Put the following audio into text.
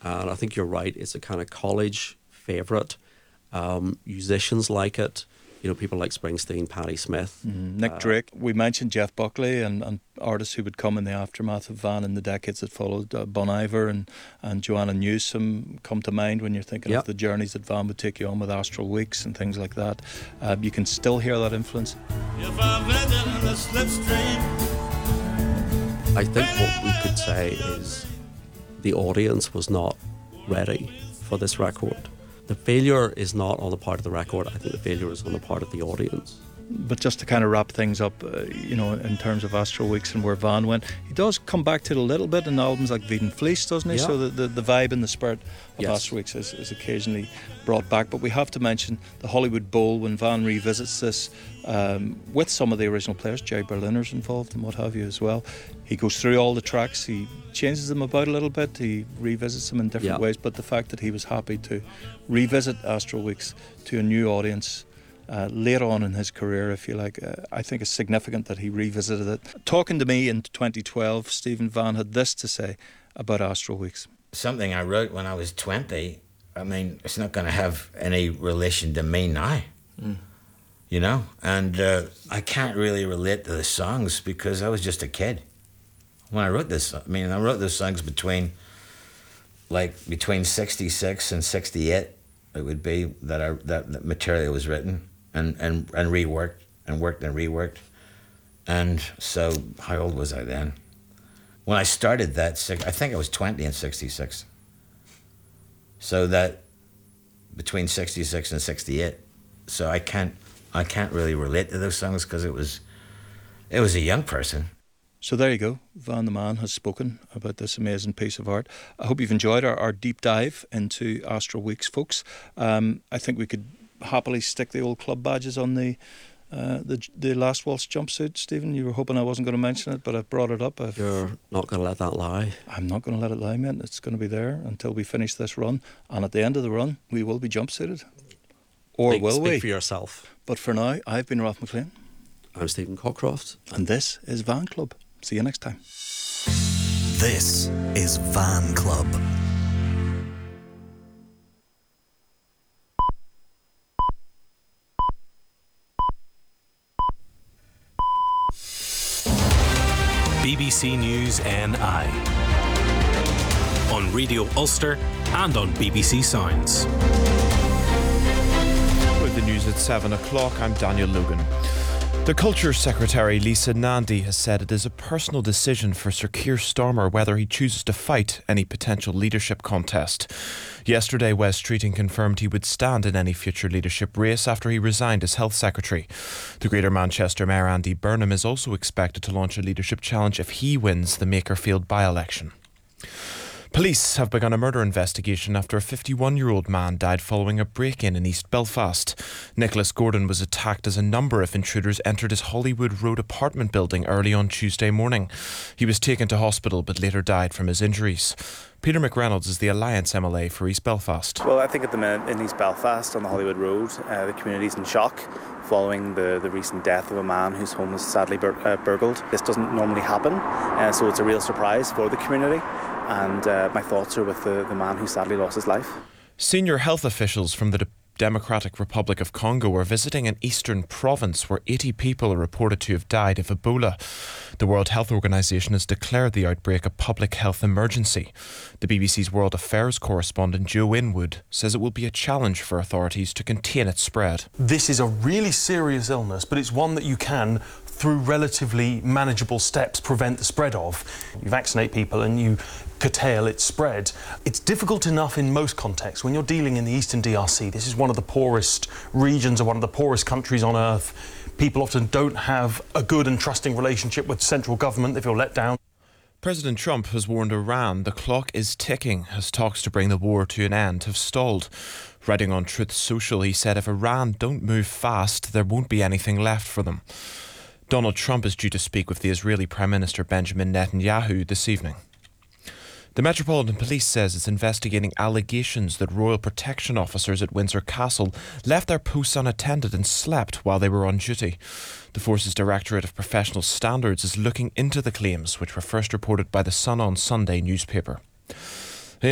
And I think you're right. It's a kind of college favourite. Musicians like it. You know, people like Springsteen, Patti Smith. Nick Drake. We mentioned Jeff Buckley and artists who would come in the aftermath of Van in the decades that followed. Bon Iver and Joanna Newsom come to mind when you're thinking of the journeys that Van would take you on with Astral Weeks and things like that. You can still hear that influence. If I'm living in the slipstream. I think what we could say is the audience was not ready for this record. The failure is not on the part of the record. I think the failure is on the part of the audience. But just to kind of wrap things up, in terms of Astral Weeks and where Van went, he does come back to it a little bit in albums like Veed and Fleece, doesn't he? Yeah. So the vibe and the spirit of Astral Weeks is occasionally brought back. But we have to mention the Hollywood Bowl when Van revisits this with some of the original players. Jerry Berliner's involved and what have you as well. He goes through all the tracks, he changes them about a little bit, he revisits them in different ways, but the fact that he was happy to revisit Astral Weeks to a new audience later on in his career, if you like, I think it's significant that he revisited it. Talking to me in 2012, Stephen Van had this to say about Astral Weeks. Something I wrote when I was 20, I mean, it's not going to have any relation to me now. You know, and I can't really relate to the songs because I was just a kid when I wrote this. I mean, I wrote those songs between 66 and 68. It would be that material was written and reworked and worked and reworked. And so, how old was I then? When I started that, I think I was 20 in 66. So that between 66 and 68. So I can't really relate to those songs because it was a young person. So there you go. Van the Man has spoken about this amazing piece of art. I hope you've enjoyed our deep dive into Astral Weeks, folks. I think we could happily stick the old club badges on the Last Waltz jumpsuit. Stephen, you were hoping I wasn't going to mention it, but I've brought it up. You're not going to let that lie. I'm not going to let it lie, mate. It's going to be there until we finish this run. And at the end of the run, we will be jumpsuited. Or will we? Speak for yourself. But for now, I've been Ralph McLean. I'm Stephen Cockcroft. And this is Van Club. See you next time. This is Van Club. BBC News NI on Radio Ulster and on BBC Sounds. With the news at 7 o'clock, I'm Daniel Logan. The Culture Secretary Lisa Nandy has said it is a personal decision for Sir Keir Starmer whether he chooses to fight any potential leadership contest. Yesterday, Wes Streeting confirmed he would stand in any future leadership race after he resigned as Health Secretary. The Greater Manchester Mayor Andy Burnham is also expected to launch a leadership challenge if he wins the Makerfield by-election. Police have begun a murder investigation after a 51-year-old man died following a break-in in East Belfast. Nicholas Gordon was attacked as a number of intruders entered his Hollywood Road apartment building early on Tuesday morning. He was taken to hospital but later died from his injuries. Peter McReynolds is the Alliance MLA for East Belfast. Well, I think at the minute in East Belfast on the Hollywood Road, the community's in shock following the recent death of a man whose home was sadly burgled. This doesn't normally happen, so it's a real surprise for the community. And my thoughts are with the man who sadly lost his life. Senior health officials from the Democratic Republic of Congo are visiting an eastern province where 80 people are reported to have died of Ebola. The World Health Organization has declared the outbreak a public health emergency. The BBC's World Affairs correspondent Joe Inwood says it will be a challenge for authorities to contain its spread. This is a really serious illness, but it's one that you can, through relatively manageable steps, prevent the spread of. You vaccinate people and you curtail its spread. It's difficult enough in most contexts. When you're dealing in the Eastern DRC, this is one of the poorest regions or one of the poorest countries on earth. People often don't have a good and trusting relationship with central government. They feel let down. President Trump has warned Iran the clock is ticking as talks to bring the war to an end have stalled. Writing on Truth Social, he said if Iran don't move fast, there won't be anything left for them. Donald Trump is due to speak with the Israeli Prime Minister Benjamin Netanyahu this evening. The Metropolitan Police says it's investigating allegations that royal protection officers at Windsor Castle left their posts unattended and slept while they were on duty. The force's Directorate of Professional Standards is looking into the claims, which were first reported by the Sun on Sunday newspaper.